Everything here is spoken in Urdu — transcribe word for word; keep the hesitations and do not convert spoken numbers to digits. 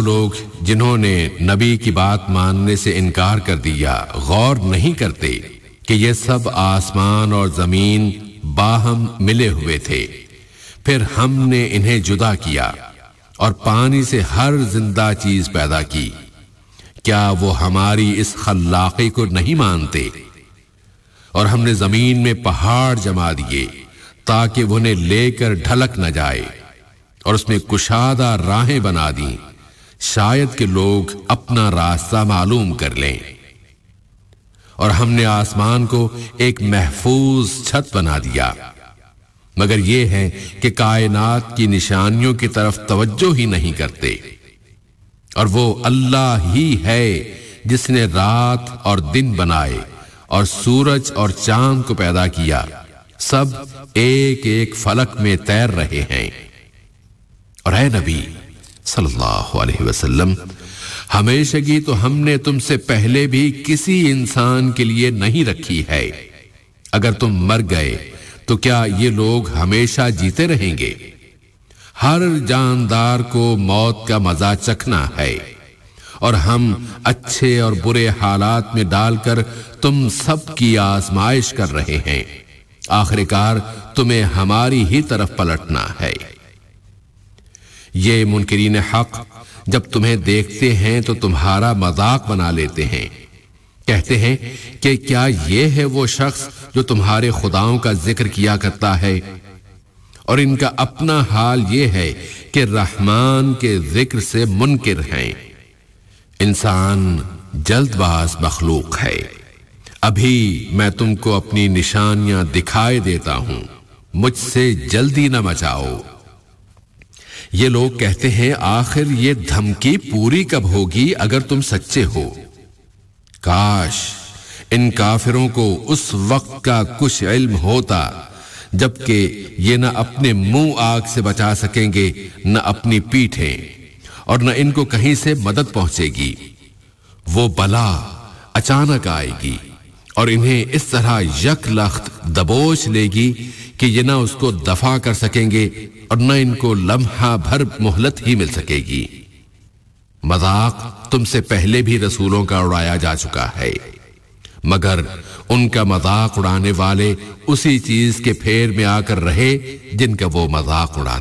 لوگ جنہوں نے نبی کی بات ماننے سے انکار کر دیا غور نہیں کرتے کہ یہ سب آسمان اور زمین باہم ملے ہوئے تھے، پھر ہم نے انہیں جدا کیا اور پانی سے ہر زندہ چیز پیدا کی، کیا وہ ہماری اس خلاقی کو نہیں مانتے؟ اور ہم نے زمین میں پہاڑ جما دیے تاکہ انہیں لے کر ڈھلک نہ جائے، اور اس میں کشادہ راہیں بنا دیں شاید کہ لوگ اپنا راستہ معلوم کر لیں۔ اور ہم نے آسمان کو ایک محفوظ چھت بنا دیا، مگر یہ ہے کہ کائنات کی نشانیوں کی طرف توجہ ہی نہیں کرتے۔ اور وہ اللہ ہی ہے جس نے رات اور دن بنائے اور سورج اور چاند کو پیدا کیا، سب ایک ایک فلک میں تیر رہے ہیں۔ اور اے نبی صلی اللہ علیہ وسلم، ہمیشگی تو ہم نے تم سے پہلے بھی کسی انسان کے لیے نہیں رکھی ہے، اگر تم مر گئے تو کیا یہ لوگ ہمیشہ جیتے رہیں گے؟ ہر جاندار کو موت کا مزہ چکھنا ہے، اور ہم اچھے اور برے حالات میں ڈال کر تم سب کی آزمائش کر رہے ہیں، آخر کار تمہیں ہماری ہی طرف پلٹنا ہے۔ یہ منکرین حق جب تمہیں دیکھتے ہیں تو تمہارا مذاق بنا لیتے ہیں، کہتے ہیں کہ کیا یہ ہے وہ شخص جو تمہارے خداؤں کا ذکر کیا کرتا ہے؟ اور ان کا اپنا حال یہ ہے کہ رحمان کے ذکر سے منکر ہیں۔ انسان جلد باز مخلوق ہے، ابھی میں تم کو اپنی نشانیاں دکھائے دیتا ہوں، مجھ سے جلدی نہ مچاؤ۔ یہ لوگ کہتے ہیں آخر یہ دھمکی پوری کب ہوگی اگر تم سچے ہو؟ کاش ان کافروں کو اس وقت کا کچھ علم ہوتا جبکہ یہ نہ اپنے منہ آگ سے بچا سکیں گے نہ اپنی پیٹھیں، اور نہ ان کو کہیں سے مدد پہنچے گی۔ وہ بلا اچانک آئے گی اور انہیں اس طرح یک لخت دبوچ لے گی کہ یہ نہ اس کو دفع کر سکیں گے اور نہ ان کو لمحہ بھر مہلت ہی مل سکے گی۔ مذاق تم سے پہلے بھی رسولوں کا اڑایا جا چکا ہے، مگر ان کا مذاق اڑانے والے اسی چیز کے پھیر میں آ کر رہے جن کا وہ مذاق اڑاتے